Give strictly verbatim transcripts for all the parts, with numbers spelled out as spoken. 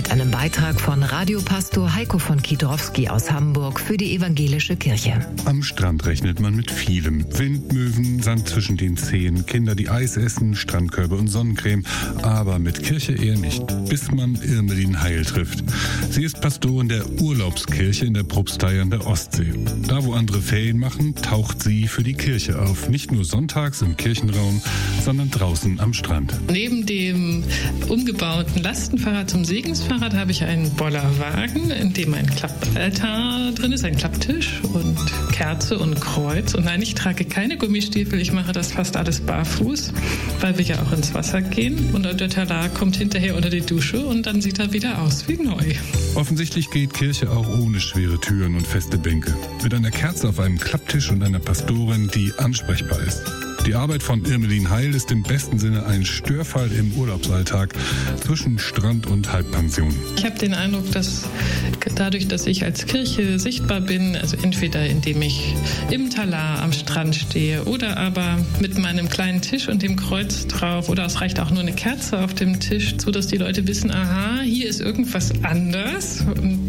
mit einem Beitrag von Radiopastor Heiko von Kiedrowski aus Hamburg für die Evangelische Kirche. Am Strand rechnet man mit vielem. Windmöwen, Sand zwischen den Zehen, Kinder, die Eis essen, Strandkörbe und Sonnencreme. Aber mit Kirche eher nicht, bis man Irmelin Heil trifft. Sie ist Pastorin der Urlaubskirche in der Propstei an der Ostsee. Da, wo andere Ferien machen, taucht sie für die Kirche auf. Nicht nur sonntags im Kirchenraum, sondern draußen am Strand. Neben dem umgebauten Lastenfahrrad zum Segensfahrrad habe ich einen Bollerwagen, in dem ein Klappaltar drin ist, ein Klapptisch und Kerze und Kreuz. Und nein, ich trage keine Gummistiefel, ich mache das fast alles barfuß, weil wir ja auch ins Wasser gehen. Und der Talar kommt hinterher unter die Dusche und dann sieht er wieder aus wie neu. Offensichtlich geht Kirche auch ohne schwere Türen und feste Bänke. Mit einer Kerze auf einem Klapptisch und einer Pastorin, die ansprechbar ist. Die Arbeit von Irmelin Heil ist im besten Sinne ein Störfall im Urlaubsalltag zwischen Strand und Halbpension. Ich habe den Eindruck, dass dadurch, dass ich als Kirche sichtbar bin, also entweder indem ich im Talar am Strand stehe oder aber mit meinem kleinen Tisch und dem Kreuz drauf oder es reicht auch nur eine Kerze auf dem Tisch, sodass die Leute wissen, aha, hier ist irgendwas anders. Und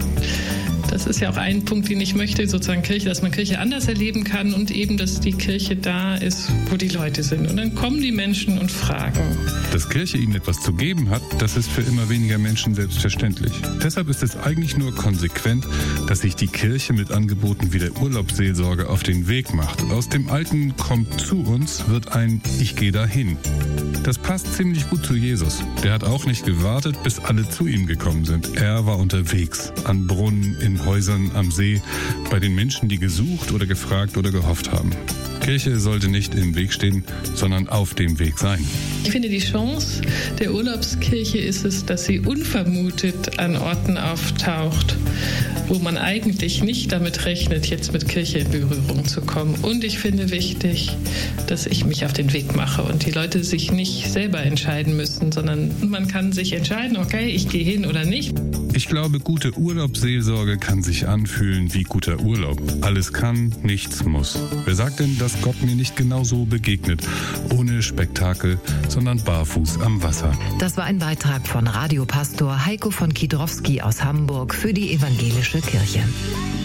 das ist ja auch ein Punkt, den ich möchte, sozusagen Kirche, dass man Kirche anders erleben kann und eben, dass die Kirche da ist, wo die Leute sind. Und dann kommen die Menschen und fragen. Dass Kirche ihnen etwas zu geben hat, das ist für immer weniger Menschen selbstverständlich. Deshalb ist es eigentlich nur konsequent, dass sich die Kirche mit Angeboten wie der Urlaubsseelsorge auf den Weg macht. Aus dem alten Kommt zu uns wird ein Ich gehe dahin. Das passt ziemlich gut zu Jesus. Der hat auch nicht gewartet, bis alle zu ihm gekommen sind. Er war unterwegs, an Brunnen, in Häusern, am See, bei den Menschen, die gesucht oder gefragt oder gehofft haben. Kirche sollte nicht im Weg stehen, sondern auf dem Weg sein. Ich finde, die Chance der Urlaubskirche ist es, dass sie unvermutet an Orten auftaucht, wo man eigentlich nicht damit rechnet, jetzt mit Kirche in Berührung zu kommen. Und ich finde wichtig, dass ich mich auf den Weg mache und die Leute sich nicht selber entscheiden müssen, sondern man kann sich entscheiden, okay, ich gehe hin oder nicht. Ich glaube, gute Urlaubsseelsorge kann sich anfühlen wie guter Urlaub. Alles kann, nichts muss. Wer sagt denn, dass Gott mir nicht genauso begegnet? Ohne Spektakel, sondern barfuß am Wasser. Das war ein Beitrag von Radiopastor Heiko von Kiedrowski aus Hamburg für die Evangelische Kirche.